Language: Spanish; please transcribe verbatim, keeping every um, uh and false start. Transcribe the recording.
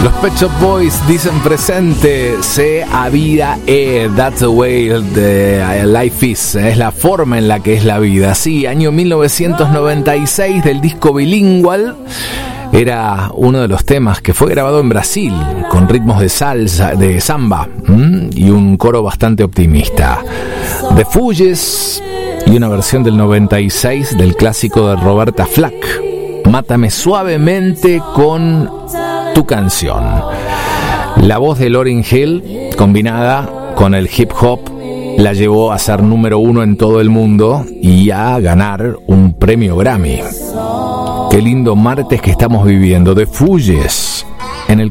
Los Pet Shop Boys dicen presente, se habida e, that's the way the life is, es la forma en la que es la vida. Sí, año mil novecientos noventa y seis del disco Bilingual. Era uno de los temas que fue grabado en Brasil con ritmos de salsa, de samba, ¿m? Y un coro bastante optimista. The Fugees y una versión del noventa y seis del clásico de Roberta Flack, Mátame suavemente con tu canción. La voz de Lauryn Hill combinada con el hip hop la llevó a ser número uno en todo el mundo y a ganar un premio Grammy. Qué lindo martes que estamos viviendo. The Fugees.